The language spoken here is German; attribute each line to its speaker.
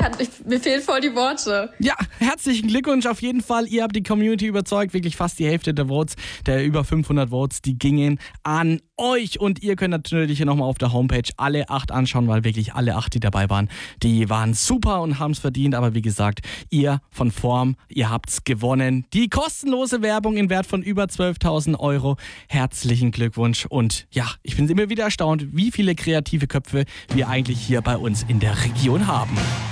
Speaker 1: mir fehlen voll die Worte.
Speaker 2: Ja, herzlichen Glückwunsch auf jeden Fall. Ihr habt die Community überzeugt. Wirklich fast die Hälfte der Votes, der über 500 Votes, die gingen an euch. Und ihr könnt natürlich hier nochmal auf der Homepage alle 8 anschauen, weil wirklich alle 8, die dabei waren, die waren super und haben es verdient. Aber wie gesagt, ihr von Form, ihr habt's gewonnen. Die kostenlose Werbung in Wert von über 12.000 Euro. Herzlichen Glückwunsch. Und ja, ich bin immer wieder erstaunt, wie viele kreative Köpfe wir eigentlich hier bei uns in der Region haben.